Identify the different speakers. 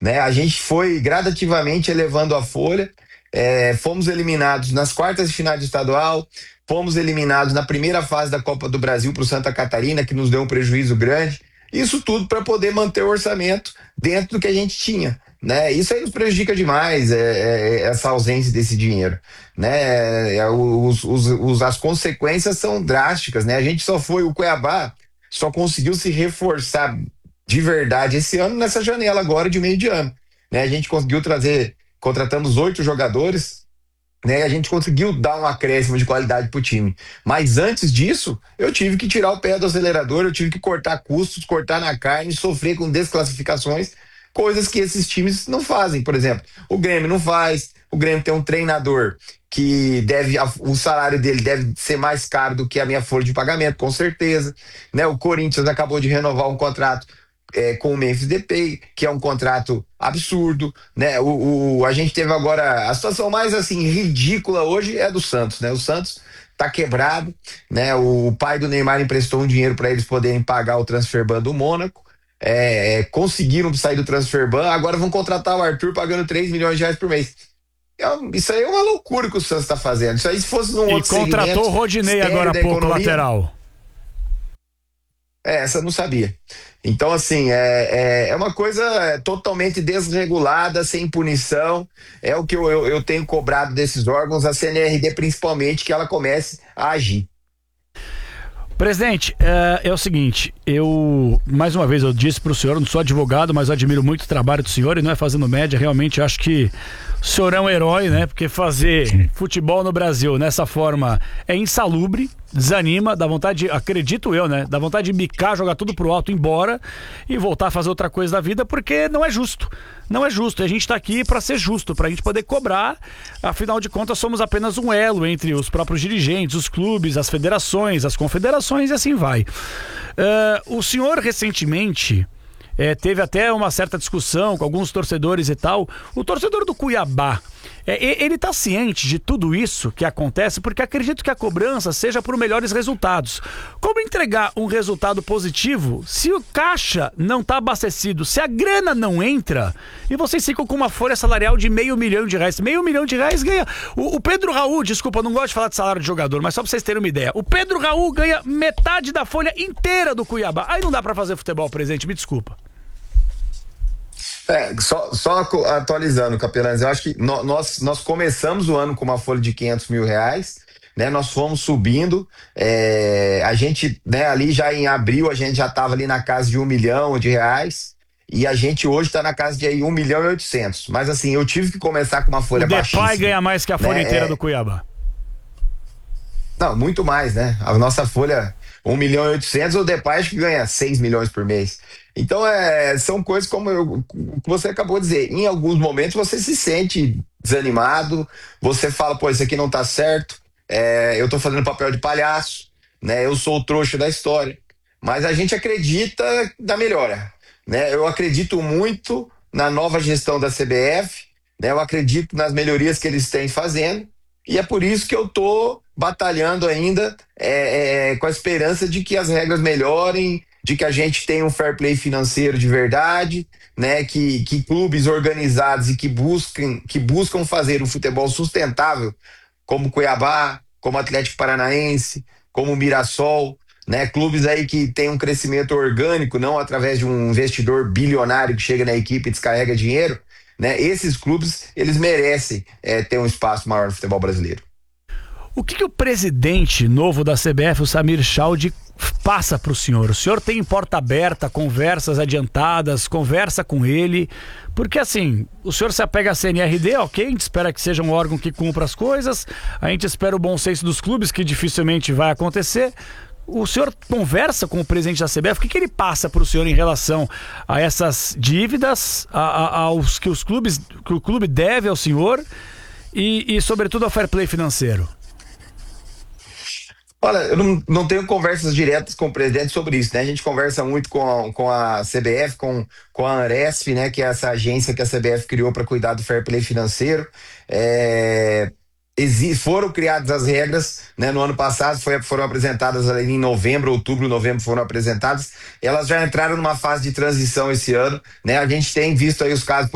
Speaker 1: né? A gente foi gradativamente elevando a folha, fomos eliminados nas quartas de final de estadual, fomos eliminados na primeira fase da Copa do Brasil para o Santa Catarina, que nos deu um prejuízo grande. Isso tudo para poder manter o orçamento dentro do que a gente tinha, né? Isso aí nos prejudica demais, essa ausência desse dinheiro, né? As consequências são drásticas, né? A gente só foi, o Cuiabá só conseguiu se reforçar de verdade esse ano nessa janela agora de meio de ano, né? A gente conseguiu contratamos 8 jogadores, né? A gente conseguiu dar um acréscimo de qualidade pro time. Mas antes disso, eu tive que tirar o pé do acelerador, eu tive que cortar custos, cortar na carne, sofrer com desclassificações, coisas que esses times não fazem. Por exemplo, o Grêmio não faz, o Grêmio tem um treinador que o salário dele deve ser mais caro do que a minha folha de pagamento, com certeza, né? O Corinthians acabou de renovar um contrato com o Memphis Depay, que é um contrato absurdo, né? A gente teve agora a situação mais assim ridícula hoje é do Santos, né? O Santos tá quebrado, né? O pai do Neymar emprestou um dinheiro para eles poderem pagar o transferban do Mônaco, conseguiram sair do transferban, agora vão contratar o Arthur pagando 3 milhões de reais por mês. Isso aí é uma loucura que o Santos está fazendo. Isso aí, se fosse num outro segmento...
Speaker 2: E contratou o Rodinei agora há pouco, lateral.
Speaker 1: Essa eu não sabia. Então, assim, é uma coisa totalmente desregulada, sem punição. É o que eu tenho cobrado desses órgãos, a CNRD principalmente, que ela comece a agir.
Speaker 2: Presidente, é o seguinte, mais uma vez eu disse para o senhor, eu não sou advogado, mas eu admiro muito o trabalho do senhor e não é fazendo média, realmente acho que o senhor é um herói, né? Porque fazer futebol no Brasil nessa forma é insalubre, desanima, dá vontade, acredito eu, né? Dá vontade de bicar, jogar tudo pro alto, ir embora e voltar a fazer outra coisa da vida, porque não é justo. Não é justo. E a gente tá aqui para ser justo, pra gente poder cobrar. Afinal de contas, somos apenas um elo entre os próprios dirigentes, os clubes, as federações, as confederações e assim vai. O senhor recentemente... teve até uma certa discussão com alguns torcedores e tal. O torcedor do Cuiabá, ele tá ciente de tudo isso que acontece, porque acredito que a cobrança seja por melhores resultados. Como entregar um resultado positivo se o caixa não tá abastecido, se a grana não entra e vocês ficam com uma folha salarial de R$500 mil? R$500 mil ganha. O Pedro Raul, desculpa, eu não gosto de falar de salário de jogador, mas só pra vocês terem uma ideia. O Pedro Raul ganha metade da folha inteira do Cuiabá. Aí não dá pra fazer futebol, presidente, me desculpa.
Speaker 1: Só atualizando, Capelães, eu acho que nós começamos o ano com uma folha de R$500 mil, né? Nós fomos subindo, a gente, né, ali já em abril, a gente já estava ali na casa de R$1 milhão, e a gente hoje está na casa de 1.800.000, mas assim, eu tive que começar com uma folha baixíssima.
Speaker 2: O Depay ganha mais que a folha inteira do Cuiabá.
Speaker 1: Não, muito mais, né? A nossa folha, 1.800.000, o Depay acho que ganha 6 milhões por mês. Então, são coisas como você acabou de dizer. Em alguns momentos você se sente desanimado, você fala, pô, isso aqui não tá certo, eu tô fazendo papel de palhaço, né? Eu sou o trouxa da história. Mas a gente acredita na melhora, né? Eu acredito muito na nova gestão da CBF, né? Eu acredito nas melhorias que eles têm fazendo, e é por isso que eu tô batalhando ainda com a esperança de que as regras melhorem, de que a gente tenha um fair play financeiro de verdade, né? Que clubes organizados e que buscam fazer um futebol sustentável, como Cuiabá, como Atlético Paranaense, como Mirassol, né? Clubes aí que tem um crescimento orgânico, não através de um investidor bilionário que chega na equipe e descarrega dinheiro, né? Esses clubes, eles merecem ter um espaço maior no futebol brasileiro.
Speaker 2: O que o presidente novo da CBF, o Samir Schaldi, passa para o senhor? O senhor tem porta aberta, conversas adiantadas, conversa com ele, porque assim, o senhor se apega à CNRD, ok, a gente espera que seja um órgão que cumpra as coisas, a gente espera o bom senso dos clubes, que dificilmente vai acontecer. O senhor conversa com o presidente da CBF, o que ele passa para o senhor em relação a essas dívidas, aos que o clube deve ao senhor e sobretudo ao fair play financeiro?
Speaker 1: Olha, eu não tenho conversas diretas com o presidente sobre isso, né? A gente conversa muito com a CBF, com a Aresf, né? Que é essa agência que a CBF criou para cuidar do fair play financeiro. Foram criadas as regras, né? No ano passado foram apresentadas ali em outubro, novembro foram apresentadas. Elas já entraram numa fase de transição esse ano, né? A gente tem visto aí os casos,